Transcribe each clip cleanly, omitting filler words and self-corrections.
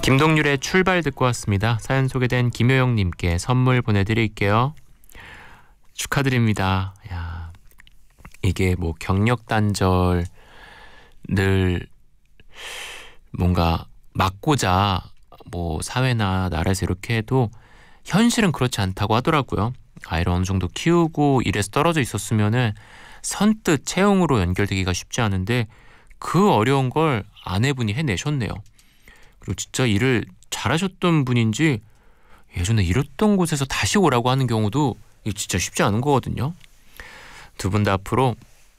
김동률의 출발 듣고 왔습니다. 사연 소개된 김효영님께 선물 보내드릴게요. 축하드립니다. 야, 이게 뭐 경력 단절을 뭔가 막고자 뭐 사회나 나라에서 이렇게 해도 현실은 그렇지 않다고 하더라고요. 아이를 어느 정도 키우고 일에서 떨어져 있었으면은 선뜻 채용으로 연결되기가 쉽지 않은데 그 어려운 걸 아내분이 해내셨네요. 그리고 진짜 일을 잘하셨던 분인지 예전에 일했던 곳에서 다시 오라고 하는 경우도 진짜 쉽지 않은 거거든요. 두 분 다 앞으로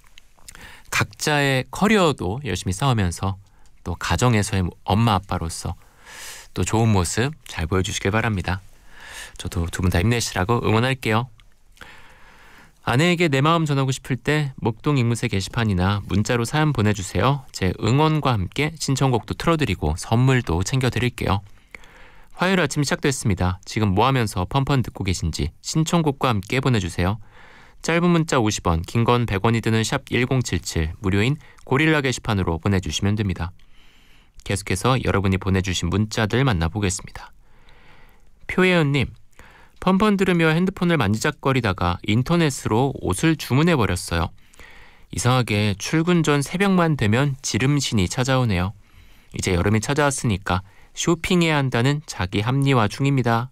각자의 커리어도 열심히 쌓으면서 또 가정에서의 엄마 아빠로서 또 좋은 모습 잘 보여주시길 바랍니다. 저도 두 분 다 힘내시라고 응원할게요. 아내에게 내 마음 전하고 싶을 때 목동 앵무새 게시판이나 문자로 사연 보내주세요. 제 응원과 함께 신청곡도 틀어드리고 선물도 챙겨드릴게요. 화요일 아침 시작됐습니다. 지금 뭐 하면서 펀펀 듣고 계신지 신청곡과 함께 보내주세요. 짧은 문자 50원, 긴 건 100원이 드는 샵 1077, 무료인 고릴라 게시판으로 보내주시면 됩니다. 계속해서 여러분이 보내주신 문자들 만나보겠습니다. 표예은님, 펀펀 들으며 핸드폰을 만지작거리다가 인터넷으로 옷을 주문해버렸어요. 이상하게 출근 전 새벽만 되면 지름신이 찾아오네요. 이제 여름이 찾아왔으니까 쇼핑해야 한다는 자기 합리화 중입니다.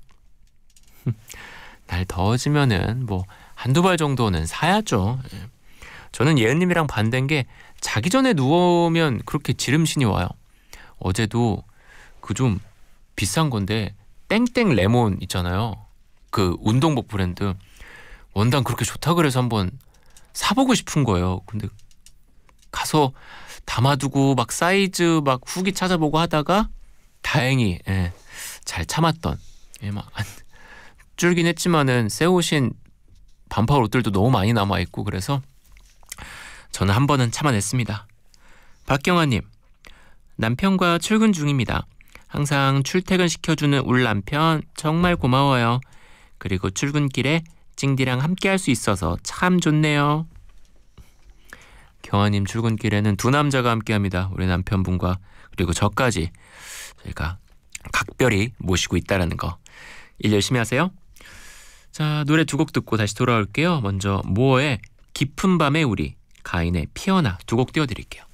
날 더워지면은 뭐 한두 벌 정도는 사야죠. 저는 예은님이랑 반대인 게 자기 전에 누우면 그렇게 지름신이 와요. 어제도 그 좀 비싼 건데 땡땡 레몬 있잖아요. 그 운동복 브랜드 원단 그렇게 좋다 그래서 한번 사보고 싶은 거예요. 근데 가서 담아두고 막 사이즈 막 후기 찾아보고 하다가 다행히 잘 참았던 막 줄긴 했지만은 새 옷인 반팔 옷들도 너무 많이 남아있고 그래서 저는 한 번은 참아냈습니다. 박경아님, 남편과 출근 중입니다. 항상 출퇴근시켜주는 울 남편 정말 고마워요. 그리고 출근길에 찡디랑 함께 할 수 있어서 참 좋네요. 경아님 출근길에는 두 남자가 함께합니다. 우리 남편분과 그리고 저까지 저희가 각별히 모시고 있다는 거. 일 열심히 하세요. 자, 노래 두 곡 듣고 다시 돌아올게요. 먼저 모어의 깊은 밤의 우리, 가인의 피어나 두 곡 띄워드릴게요.